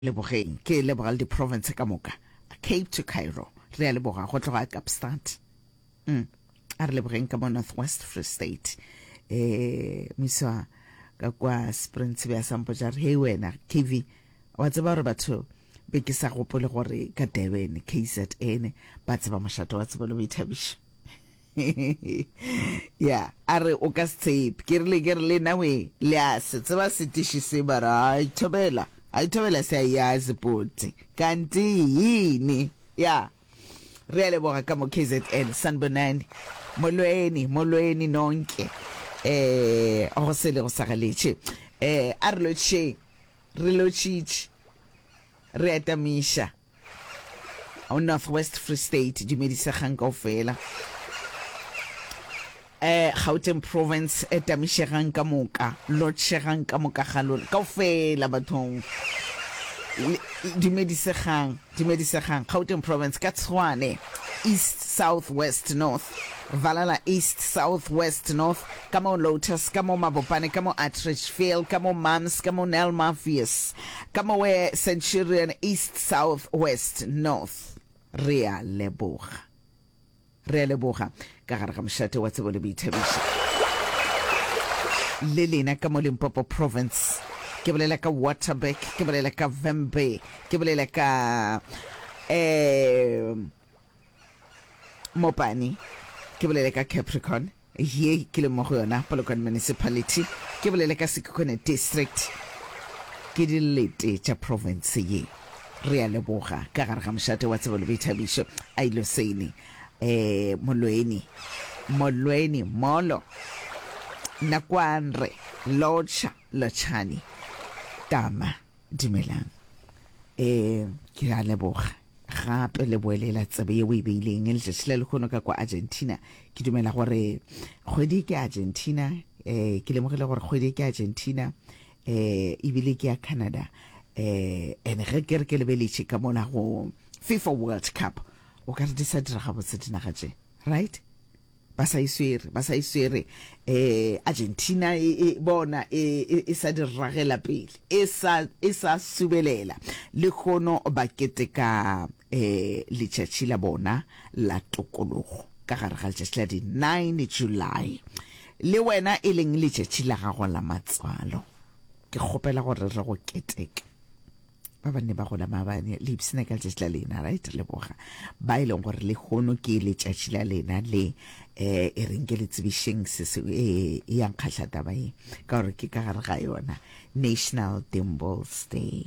lebogeng ke leboga di province ka moka Cape to Cairo re a leboga go tloga Kapstad a re lebogeng ka mo Northwest Free State miswa ka kwa Springs ya sampo ja re wena KV wa tseba re batho be ke sa gopole gore ka Durban KZN ba tseba mashato wa tseba le boithabišo ya are o ka se ke re nawe le a se tseba setishi se bara ai thobela se ya ziputi kanti yini ya re le boga ka mo KZN Sanbonani molweni nonke o se le go sagaleche a re lochichi re atamisha on Northwest Free State di medisegang kaofela Gauteng province etamishegang ka moka lotshegang ka moka galolo kaofela bathong di medisegang Gauteng province ka Tshwane east south west north Valala east south west north ka mo Lotus ka mo Mabopane ka mo Atteridgeville ka mo Mams ka mo Nelmafius ka mo Centurion east south west north Rea leboga ka gare ga mšate wa tsebo le boithabišo le lena ka mo Limpopo province ke bolela ka Waterberg ke bolela ka Vembe ke bolela ka Mopani ke bolela ka Capricorn ye ke le mo go yona Polokwane municipality ke bolela ka Sekhukhune district ke dilete tša province ye re a leboga ka gare ga mšate wa tsebo le boithabišo a ilo sene molweni molo nakwanre lochani tama dimelang ke a leboga gape le boelela tsebe ye o e beileng le tšatši le lekgono ka kwa Argentina ke dumela gore kgwedi ke Argentina ke lemogile gore kgwedi ke Argentina ebile ke ya Canada and ge ke re ke lebeletše ka mona go FIFA World Cup o ka re di sa dira gabotse dinaga tše right ba sa iswere Argentina bona e sa diragela pele e sa subelela le gono ba keteka letšatši la bona la tokologo ka gare ga letšatši la di 9 July le wena e leng letšatši la gago la matswalo ke kgopela gore re go keteka ba bane ba gola mabane le ipsene ka letšatši la lena right le boga ba e leng gore le gono ke letšatši la lena le e reng ke le tsebišeng se yang kgahla taba e ka gore ke ka gare ga yona National Dimples Day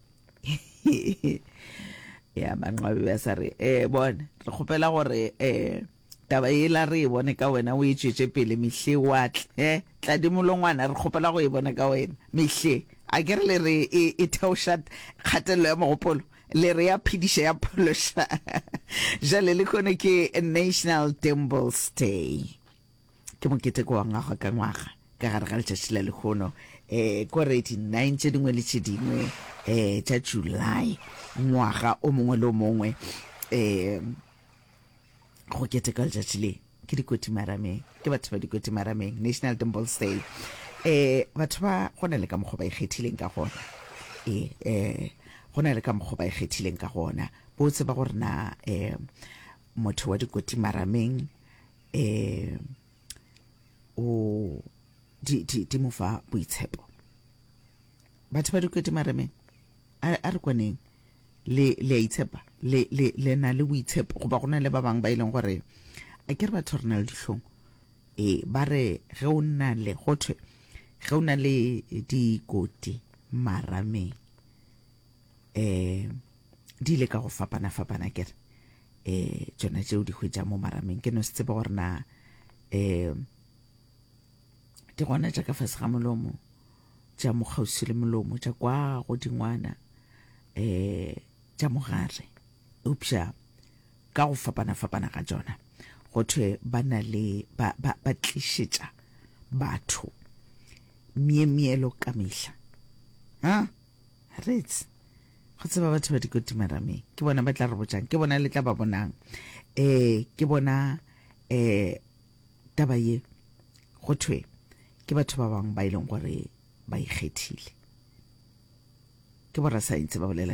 ya manqwabi ba sa re bona re kgopela gore taba e la re e bone ka wena o e tšwetše pele mehle watle tla dimolongwana re kgopela go e bona ka wena mehle a ke re le re e theoša kgatelelo ya mogopolo le re ya phediša ya phološa jale le kgone ke National Dimples Day ke mokete ko wa ngwaga ka ngwaga ka gare ga letšatši la lekgono ko re 9 tše dingwe le tše dingwe tša July ngwaga o mongwe le o mongwe go keteka letšatši le ke dikoti marameng ke batho ba dikoti marameng National Dimples Day batho ba go na le ka mokgwa ba ikgethileng ka gona go na le ka mokgwa ba ikgethileng ka gona bo tseba gore na motho wa dikoti marameng o di mo fa boitshepo batho ba dikoti marameng a re kwaneng le a itshepa le na le boitshepo go ba gona le ba bang ba ileng gore a ke re batho re na le dihlong ba re ge o na le gotwe ge o na le dikoti marameng di ile ka go fapana kere tsona tšeo di hwetša mo marameng ke no se tsebe gore na di gona tša ka fase ga molomo tša mokgausi le molomo tša kwa go dingwana tša mogare upša ka go fapana ga tsona go thwe ba na le ba tlišetša batho mielo ka mehla rets go tseba batho ba dikoti marameng ke bona ba tla re botšang ke bona le tla ba bonang ke bona taba ye go thwe ke batho ba bang ba ileng gore ba ikgethile ke borasaense ba bolela